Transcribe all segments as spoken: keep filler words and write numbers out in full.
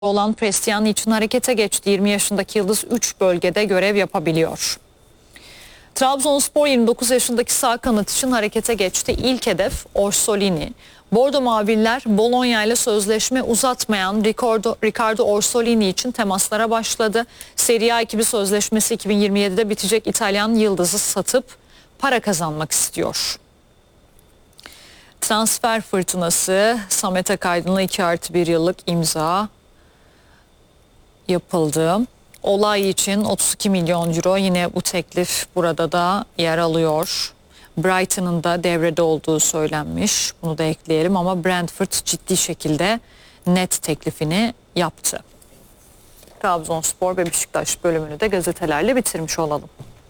olan Prestiani için harekete geçti. yirmi yaşındaki yıldız üç bölgede görev yapabiliyor. Trabzonspor yirmi dokuz yaşındaki sağ kanat için harekete geçti. İlk hedef Orsolini. Bordo Maviller Bologna ile sözleşme uzatmayan Ricardo, Ricardo Orsolini için temaslara başladı. Serie A ekibi sözleşmesi iki bin yirmi yedide bitecek İtalyan yıldızı satıp para kazanmak istiyor. Transfer fırtınası, Samet Akaydın'la iki artı bir yıllık imza yapıldı. Olay için otuz iki milyon euro, yine bu teklif burada da yer alıyor. Brighton'ın da devrede olduğu söylenmiş. Bunu da ekleyelim ama Brentford ciddi şekilde net teklifini yaptı. Trabzonspor ve Beşiktaş bölümünü de gazetelerle bitirmiş olalım.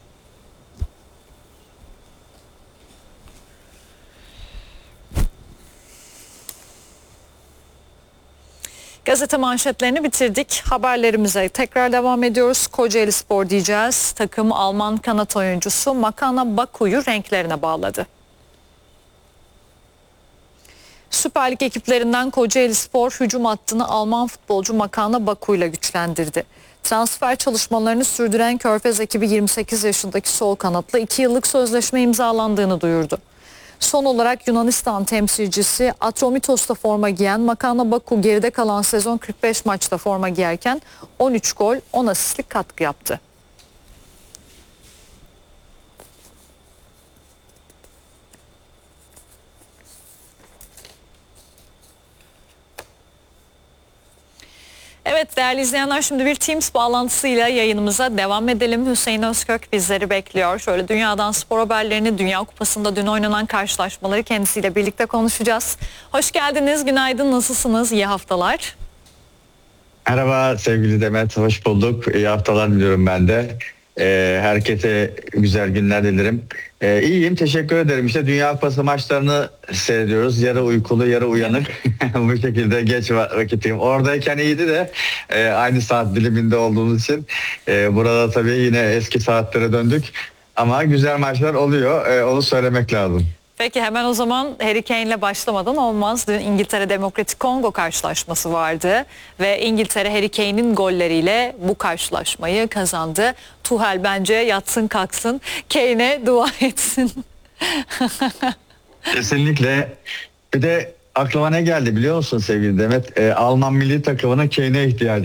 Gazete manşetlerini bitirdik. Haberlerimize tekrar devam ediyoruz. Kocaelispor diyeceğiz. Takım Alman kanat oyuncusu Makana Baku'yu renklerine bağladı. Süper Lig ekiplerinden Kocaelispor hücum hattını Alman futbolcu Makana Baku ile güçlendirdi. Transfer çalışmalarını sürdüren Körfez ekibi yirmi sekiz yaşındaki sol kanatla iki yıllık sözleşme imzalandığını duyurdu. Son olarak Yunanistan temsilcisi Atromitos'ta forma giyen Makana Baku geride kalan sezon kırk beş maçta forma giyerken on üç gol on asistlik katkı yaptı. Evet değerli izleyenler, şimdi bir Teams bağlantısıyla yayınımıza devam edelim. Hüseyin Özkök bizleri bekliyor. Şöyle dünyadan spor haberlerini, Dünya Kupası'nda dün oynanan karşılaşmaları kendisiyle birlikte konuşacağız. Hoş geldiniz, günaydın, nasılsınız, iyi haftalar. Merhaba sevgili Demet, hoş bulduk. İyi haftalar diliyorum ben de. Ee, herkese güzel günler dilerim. Ee, iyiyim, teşekkür ederim. İşte Dünya Kupası maçlarını seyrediyoruz. Yarı uykulu, yarı uyanık. Bu şekilde geç vakitiyim. Oradayken iyiydi de e, aynı saat diliminde olduğumuz için e, burada tabii yine eski saatlere döndük. Ama güzel maçlar oluyor. E, onu söylemek lazım. Peki hemen o zaman Harry Kane'le başlamadan olmaz. Dün İngiltere Demokratik Kongo karşılaşması vardı ve İngiltere Harry Kane'in golleriyle bu karşılaşmayı kazandı. Tuchel bence yatsın kalksın, Kane'e dua etsin. Kesinlikle. Bir de aklıma ne geldi biliyor musun sevgili Demet? Ee, Alman milli takımının Kane'e ihtiyacı.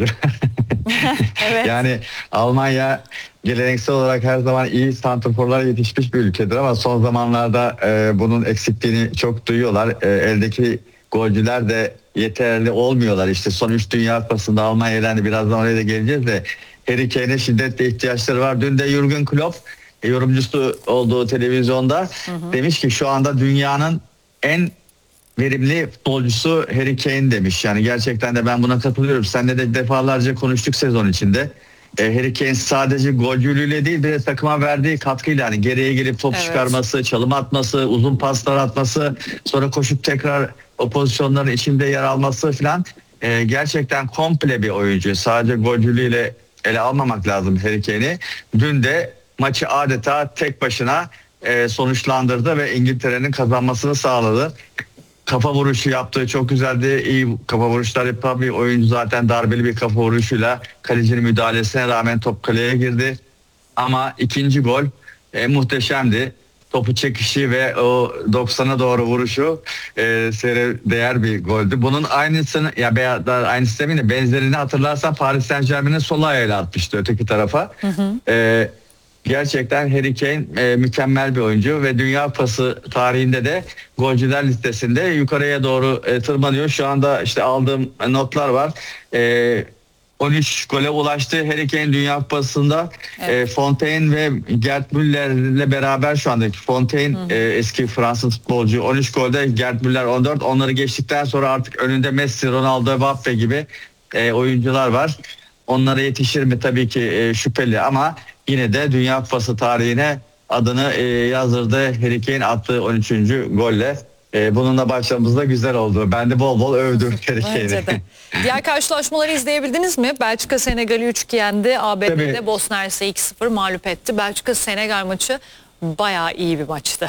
Evet. Yani Almanya geleneksel olarak her zaman iyi santrforlar yetişmiş bir ülkedir ama son zamanlarda e, bunun eksikliğini çok duyuyorlar. E, eldeki golcüler de yeterli olmuyorlar. İşte son üç Dünya Kupası'nda Almanya elendi. Birazdan oraya da geleceğiz de Harry Kane'e şiddetle ihtiyaçları var. Dün de Jürgen Klopp yorumcusu olduğu televizyonda hı hı. demiş ki şu anda dünyanın en verimli futbolcusu Harry Kane demiş. Yani gerçekten de ben buna katılıyorum. Seninle de defalarca konuştuk sezon içinde. E, Harry Kane sadece golcülüğüyle değil, bir de takıma verdiği katkıyla, yani geriye gelip top evet. çıkarması, çalım atması, uzun paslar atması, sonra koşup tekrar o pozisyonların içinde yer alması falan, e, gerçekten komple bir oyuncu. Sadece golcülüğüyle ele almamak lazım Harry Kane'i. Dün de maçı adeta tek başına e, sonuçlandırdı ve İngiltere'nin kazanmasını sağladı. Kafa vuruşu yaptığı çok güzeldi. İyi kafa vuruşlar yapan bir oyuncu, zaten darbeli bir kafa vuruşuyla kalecinin müdahalesine rağmen top kaleye girdi. Ama ikinci gol e, muhteşemdi. Topu çekişi ve o doksana doğru vuruşu e, seyre değer bir goldü. Bunun aynısını ya veya da aynısı demeyeyim de benzerini hatırlarsan Paris Saint-Germain'in sol ayağıyla atmıştı öteki tarafa. Hı hı. E, Gerçekten Harry Kane e, mükemmel bir oyuncu ve Dünya Kupası tarihinde de golcüler listesinde yukarıya doğru e, tırmanıyor. Şu anda işte aldığım notlar var. E, on üç gole ulaştı Harry Kane Dünya Kupası'nda. Evet. E, Fontaine ve Gerd Müller ile beraber şu andaki Fontaine hı hı. E, eski Fransız futbolcu on üç golde, Gerd Müller on dört. Onları geçtikten sonra artık önünde Messi, Ronaldo, Mbappe gibi e, oyuncular var. Onlara yetişir mi tabii ki e, şüpheli ama yine de Dünya Kupası tarihine adını e, yazdırdı Harry Kane attığı on üçüncü golle. E, bununla başlamamız da güzel oldu. Ben de bol bol övdüm Harry Kane'i. Diğer karşılaşmaları izleyebildiniz mi? Belçika Senegal'i üç iki yendi. A B D'de Bosna Hersek'i iki sıfır mağlup etti. Belçika Senegal maçı bayağı iyi bir maçtı.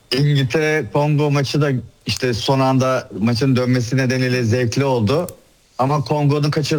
İngiltere Kongo maçı da işte son anda maçın dönmesi nedeniyle zevkli oldu. Ama Kongo'nun kaçırdığı